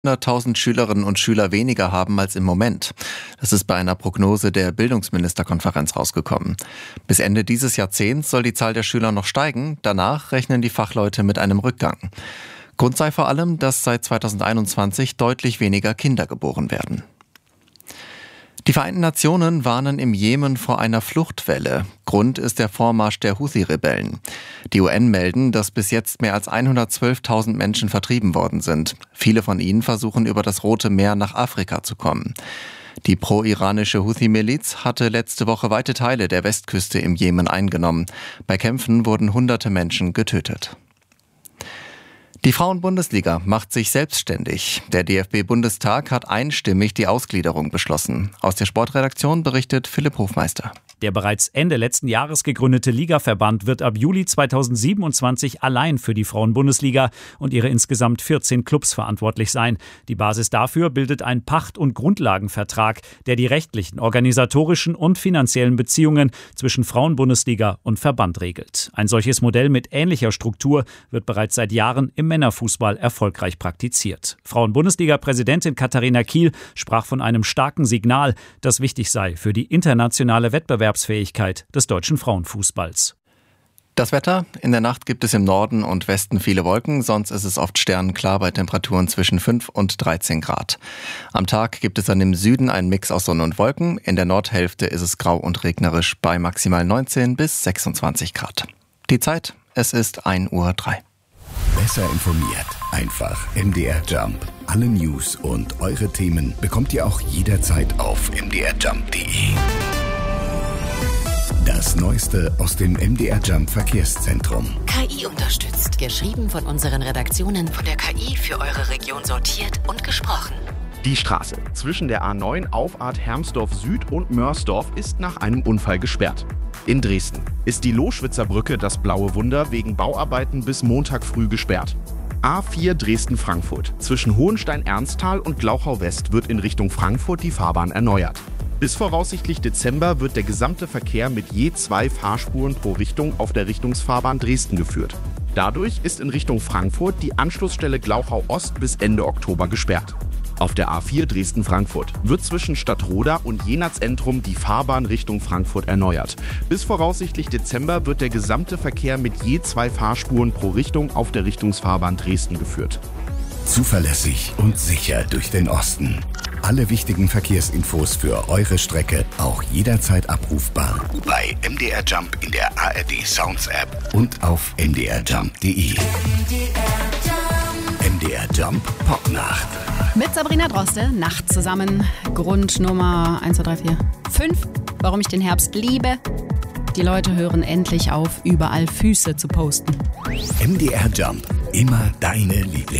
100.000 Schülerinnen und Schüler weniger haben als im Moment. Das ist bei einer Prognose der Bildungsministerkonferenz rausgekommen. Bis Ende dieses Jahrzehnts soll die Zahl der Schüler noch steigen. Danach rechnen die Fachleute mit einem Rückgang. Grund sei vor allem, dass seit 2021 deutlich weniger Kinder geboren werden. Die Vereinten Nationen warnen im Jemen vor einer Fluchtwelle. Grund ist der Vormarsch der Houthi-Rebellen. Die UN melden, dass bis jetzt mehr als 112.000 Menschen vertrieben worden sind. Viele von ihnen versuchen über das Rote Meer nach Afrika zu kommen. Die pro-iranische Houthi-Miliz hatte letzte Woche weite Teile der Westküste im Jemen eingenommen. Bei Kämpfen wurden hunderte Menschen getötet. Die Frauen-Bundesliga macht sich selbstständig. Der DFB-Bundestag hat einstimmig die Ausgliederung beschlossen. Aus der Sportredaktion berichtet Philipp Hofmeister. Der bereits Ende letzten Jahres gegründete Ligaverband wird ab Juli 2027 allein für die Frauen-Bundesliga und ihre insgesamt 14 Clubs verantwortlich sein. Die Basis dafür bildet ein Pacht- und Grundlagenvertrag, der die rechtlichen, organisatorischen und finanziellen Beziehungen zwischen Frauen-Bundesliga und Verband regelt. Ein solches Modell mit ähnlicher Struktur wird bereits seit Jahren im Männerfußball erfolgreich praktiziert. Frauen-Bundesliga-Präsidentin Katharina Kiel sprach von einem starken Signal, das wichtig sei für die internationale Wettbewerbsfähigkeit des deutschen Frauenfußballs. Das Wetter: In der Nacht gibt es im Norden und Westen viele Wolken, sonst ist es oft sternenklar bei Temperaturen zwischen 5 und 13 Grad. Am Tag gibt es dann im Süden einen Mix aus Sonne und Wolken, in der Nordhälfte ist es grau und regnerisch bei maximal 19 bis 26 Grad. Die Zeit: Es ist 1:03 Uhr. Besser informiert, einfach MDR Jump. Alle News und eure Themen bekommt ihr auch jederzeit auf mdrjump.de. Das Neueste aus dem MDR Jump Verkehrszentrum. KI unterstützt. Geschrieben von unseren Redaktionen, von der KI für eure Region sortiert und gesprochen. Die Straße zwischen der A9 Auffahrt Hermsdorf Süd und Mörsdorf ist nach einem Unfall gesperrt. In Dresden ist die Loschwitzer Brücke, das blaue Wunder, wegen Bauarbeiten bis Montag früh gesperrt. A4 Dresden-Frankfurt. Zwischen Hohenstein-Ernsthal und Glauchau-West wird in Richtung Frankfurt die Fahrbahn erneuert. Bis voraussichtlich Dezember wird der gesamte Verkehr mit je 2 Fahrspuren pro Richtung auf der Richtungsfahrbahn Dresden geführt. Dadurch ist in Richtung Frankfurt die Anschlussstelle Glauchau Ost bis Ende Oktober gesperrt. Auf der A4 Dresden-Frankfurt wird zwischen Stadtroda und Jena-Zentrum die Fahrbahn Richtung Frankfurt erneuert. Bis voraussichtlich Dezember wird der gesamte Verkehr mit je 2 Fahrspuren pro Richtung auf der Richtungsfahrbahn Dresden geführt. Zuverlässig und sicher durch den Osten. Alle wichtigen Verkehrsinfos für eure Strecke auch jederzeit abrufbar bei MDR Jump in der ARD Sounds App und auf mdrjump.de. MDR Jump Popnacht. Mit Sabrina Droste, Nacht zusammen. Grund Nummer 1, 2, 3, 4, 5, warum ich den Herbst liebe. Die Leute hören endlich auf, überall Füße zu posten. MDR Jump, immer deine Lieblings.